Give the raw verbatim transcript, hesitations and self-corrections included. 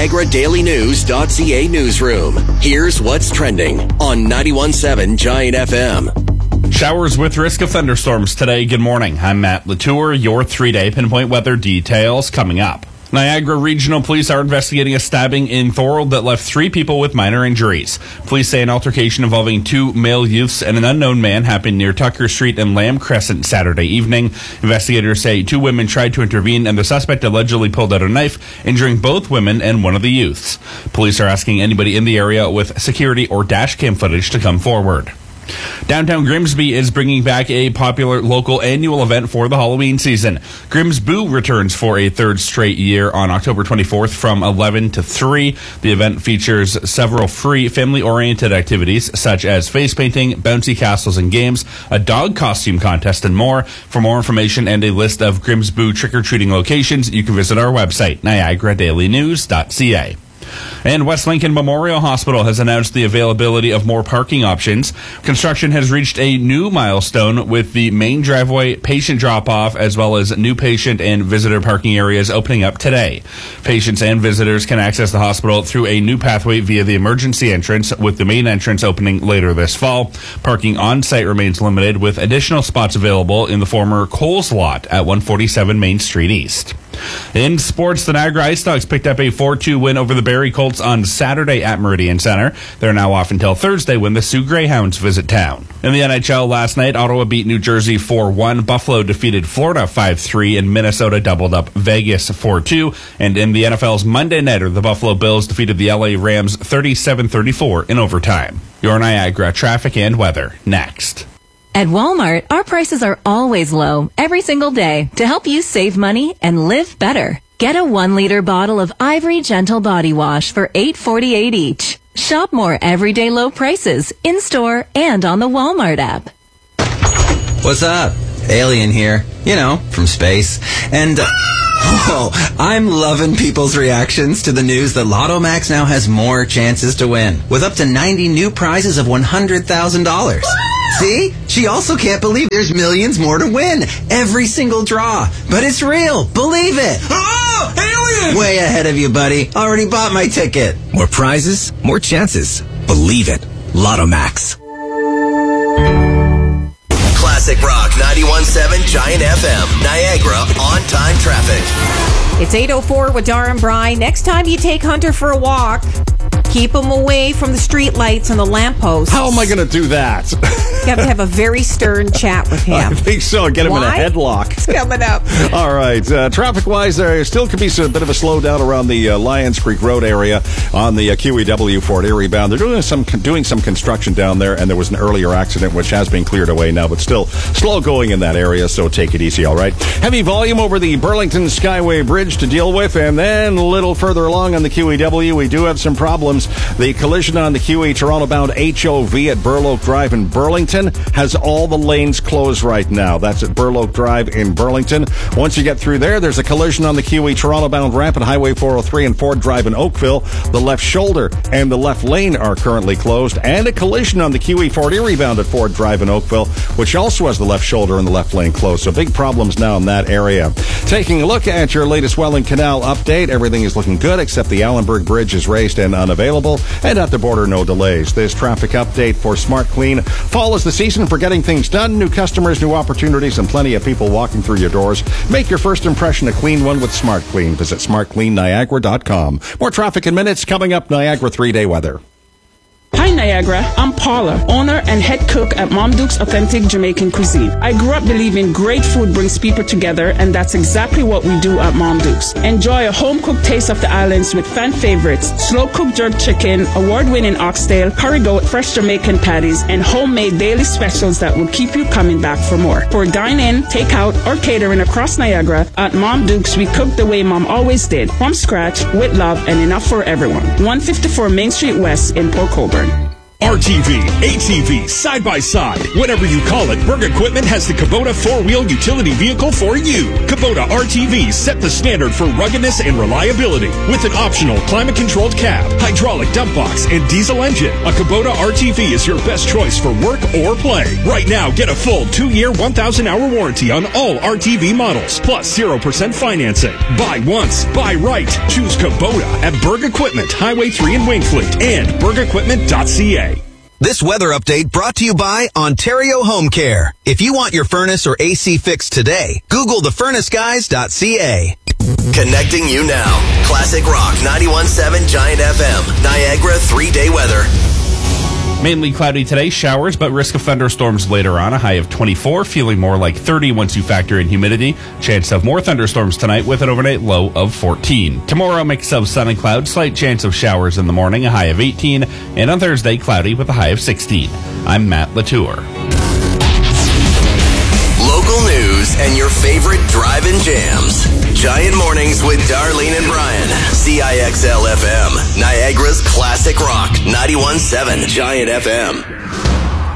Niagara Daily News dot C A newsroom. Here's what's trending on ninety-one point seven Giant F M. Showers with risk of thunderstorms today. Good morning. I'm Matt Latour. Your three-day pinpoint weather details coming up. Niagara Regional Police are investigating a stabbing in Thorold that left three people with minor injuries. Police say an altercation involving two male youths and an unknown man happened near Tucker Street and Lamb Crescent Saturday evening. Investigators say two women tried to intervene and the suspect allegedly pulled out a knife, injuring both women and one of the youths. Police are asking anybody in the area with security or dash cam footage to come forward. Downtown Grimsby is bringing back a popular local annual event for the Halloween season. Grimsboo returns for a third straight year on October twenty-fourth from eleven to three. The event features several free family-oriented activities such as face painting, bouncy castles and games, a dog costume contest, and more. For more information and a list of Grimsboo trick-or-treating locations, you can visit our website, Niagara Daily News dot C A. And West Lincoln Memorial Hospital has announced the availability of more parking options. Construction has reached a new milestone with the main driveway, patient drop-off, as well as new patient and visitor parking areas opening up today. Patients and visitors can access the hospital through a new pathway via the emergency entrance, with the main entrance opening later this fall. Parking on-site remains limited, with additional spots available in the former Coles lot at one forty-seven Main Street East. In sports, the Niagara Ice Dogs picked up a four two win over the Barrie Colts on Saturday at Meridian Centre. They're now off until Thursday when the Sioux Greyhounds visit town. In the N H L last night, Ottawa beat New Jersey four one. Buffalo defeated Florida five three, and Minnesota doubled up Vegas four two. And in the N F L's Monday Nighter, the Buffalo Bills defeated the L A Rams thirty-seven thirty-four in overtime. Your Niagara traffic and weather next. At Walmart, our prices are always low, every single day, to help you save money and live better. Get a one-liter bottle of Ivory Gentle Body Wash for eight forty-eight each. Shop more everyday low prices in-store and on the Walmart app. What's up? Alien here. You know, from space. And... Uh, oh, I'm loving people's reactions to the news that Lotto Max now has more chances to win, with up to ninety new prizes of one hundred thousand dollars. See? She also can't believe there's millions more to win. Every single draw. But it's real. Believe it. Oh, alien! Way ahead of you, buddy. Already bought my ticket. More prizes, more chances. Believe it. Lotto Max. Classic Rock ninety-one point seven Giant F M. Niagara on-time traffic. It's eight oh four with Dar and Bry. Next time you take Hunter for a walk, keep him away from the street lights and the lampposts. How am I going to do that? You have to have a very stern chat with him. I think so. Get him Why? in a headlock. It's coming up. All right. Uh, traffic-wise, there still could be a bit of a slowdown around the uh, Lions Creek Road area on the uh, Q E W Fort Erie bound. They're doing some doing some construction down there, and there was an earlier accident which has been cleared away now, but still slow going in that area, so take it easy, all right? Heavy volume over the Burlington Skyway Bridge to deal with, and then a little further along on the Q E W, we do have some problems. The collision on the Q E Toronto-bound H O V at Burloak Drive in Burlington has all the lanes closed right now. That's at Burloak Drive in Burlington. Once you get through there, there's a collision on the Q E Toronto-bound ramp at Highway four oh three and Ford Drive in Oakville. The left shoulder and the left lane are currently closed, and a collision on the Q E Fort Erie bound at Ford Drive in Oakville, which also has the left shoulder and the left lane closed. So big problems now in that area. Taking a look at your latest Welland Canal update, everything is looking good except the Allenberg Bridge is raised and unavailable, and at the border, no delays. This traffic update for Smart Clean. Fall is the season for getting things done. New customers, new opportunities, and plenty of people walking through your doors. Make your first impression a clean one with Smart Clean. Visit smart clean niagara dot com. More traffic in minutes. Coming up, Niagara three-day weather. Hi Niagara, I'm Paula, owner and head cook at Mom Duke's Authentic Jamaican Cuisine. I grew up believing great food brings people together, and that's exactly what we do at Mom Duke's. Enjoy a home-cooked taste of the islands with fan favorites, slow-cooked jerk chicken, award-winning oxtail, curry goat, fresh Jamaican patties, and homemade daily specials that will keep you coming back for more. For dine-in, take-out, or catering across Niagara, at Mom Duke's we cook the way Mom always did, from scratch, with love, and enough for everyone. one fifty-four Main Street West in Port Colborne. R T V, A T V, side-by-side. Whatever you call it, Berg Equipment has the Kubota four-wheel utility vehicle for you. Kubota R T Vs set the standard for ruggedness and reliability with an optional climate-controlled cab, hydraulic dump box, and diesel engine. A Kubota R T V is your best choice for work or play. Right now, get a full two-year, one thousand hour warranty on all R T V models, plus zero percent financing. Buy once, buy right. Choose Kubota at Berg Equipment, Highway three in Wingfleet, and berg equipment dot c a. This weather update brought to you by Ontario Home Care. If you want your furnace or A C fixed today, Google the furnace guys dot c a. Connecting you now. Classic Rock ninety-one point seven Giant F M. Niagara three-day weather. Mainly cloudy today, showers, but risk of thunderstorms later on. A high of twenty-four, feeling more like thirty once you factor in humidity. Chance of more thunderstorms tonight with an overnight low of fourteen. Tomorrow, mix of sun and clouds, slight chance of showers in the morning, a high of eighteen. And on Thursday, cloudy with a high of sixteen. I'm Matt Latour. Local news and your favorite drive-in jams. Giant Mornings with Darlene and Brian. C I X L F M. Niagara's Classic Rock ninety-one point seven Giant F M.